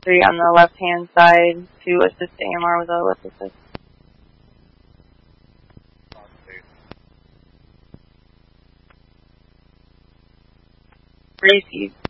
3 on the left-hand side to assist AMR with a lift assist. Receive.